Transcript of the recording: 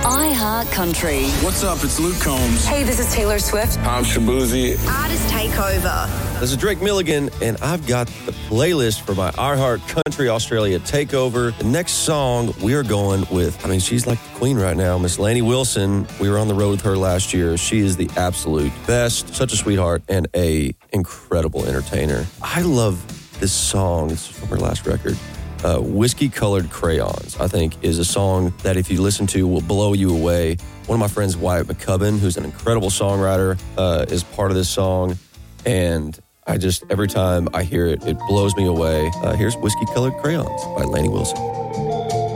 iHeartCountry. What's up? It's Luke Combs. Hey, this is Taylor Swift. I'm Shabuzi. Artist Takeover. This is Drake Milligan, and I've got the playlist for my iHeartCountry Australia Takeover. The next song we are going with, she's like the queen right now, Miss Lainey Wilson. We were on the road with her last year. She is the absolute best, such a sweetheart, and a incredible entertainer. I love this song. It's from her last record. Whiskey Colored Crayons, I think, is a song that if you listen to will blow you away. One of my friends, Wyatt McCubbin, who's an incredible songwriter, is part of this song. And every time I hear it, it blows me away. Here's Whiskey Colored Crayons by Lainey Wilson.